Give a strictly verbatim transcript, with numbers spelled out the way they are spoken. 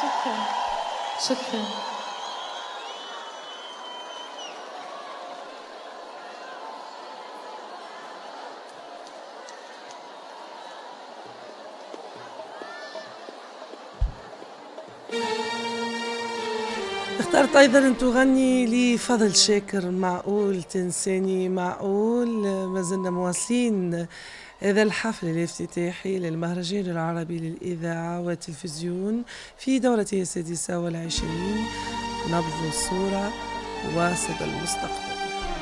شكرا شكرا. اخترت أيضا أن تغني لفضل شاكر. معقول تنساني؟ معقول؟ ما زلنا مواصلين هذا الحفل الافتتاحي للمهرجان العربي للإذاعة والتلفزيون في دورته السادسة والعشرين، نبض الصورة وصدى المستقبل.